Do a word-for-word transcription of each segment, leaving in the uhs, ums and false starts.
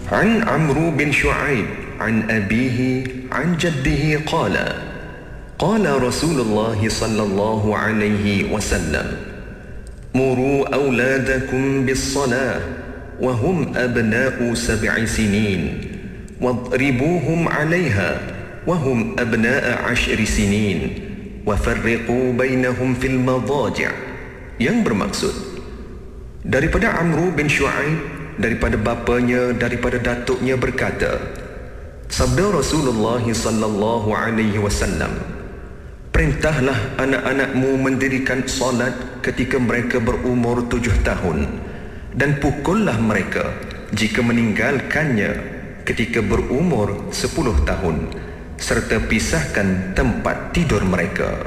عن عمرو بن شعيب عن أبيه عن جده قال قال رسول الله صلى الله عليه وسلم مروا أولادكم بالصلاة وهم أبناء سبع سنين واضربوهم عليها وهم أبناء عشر سنين وفرقوا بينهم في المضاجع. Yang bermaksud daripada Amru bin Shu'aib, daripada bapanya, daripada datuknya berkata, sabda Rasulullah sallallahu alaihi wasallam, perintahlah anak-anakmu mendirikan solat ketika mereka berumur tujuh tahun dan pukullah mereka jika meninggalkannya ketika berumur sepuluh tahun, serta pisahkan tempat tidur mereka.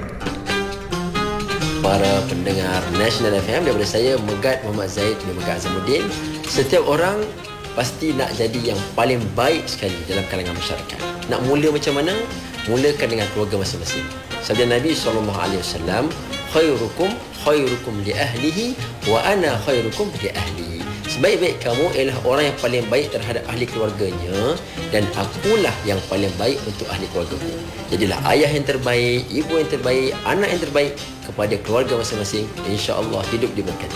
Para pendengar National F M, daripada saya Megat Muhammad Zaid bin Megat Azamuddin. Setiap orang pasti nak jadi yang paling baik sekali dalam kalangan masyarakat. Nak mula macam mana? Mulakan dengan keluarga masing-masing. Sabda Nabi sallallahu alaihi wasallam, khairukum khairukum li ahlihi wa ana khairukum li ahli. Sebaik-baik kamu ialah orang yang paling baik terhadap ahli keluarganya, dan akulah yang paling baik untuk ahli keluargaku. Jadilah ayah yang terbaik, ibu yang terbaik, anak yang terbaik kepada keluarga masing-masing. InsyaAllah hidup diberkati.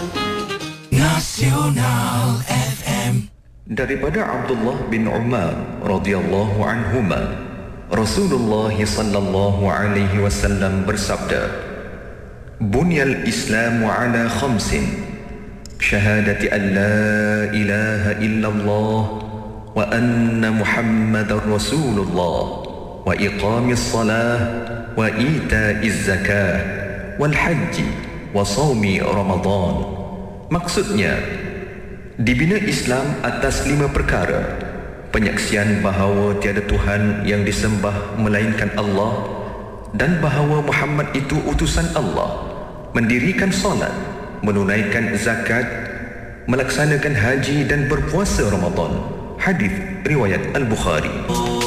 Nasional F M. Daripada Abdullah bin Umar radhiyallahu anhuma, Rasulullah sallallahu alaihi wasallam bersabda, Bunyal Islamu ala khamsin, syahadati an la ilaha illallah wa anna Muhammadar Rasulullah wa iqamis salah wa ita'iz zakah wal haji wa sawmi Ramadan. Maksudnya, dibina Islam atas lima perkara: penyaksian bahawa tiada Tuhan yang disembah melainkan Allah, dan bahawa Muhammad itu utusan Allah, mendirikan solat, menunaikan zakat, melaksanakan haji dan berpuasa Ramadan. Hadis riwayat Al-Bukhari.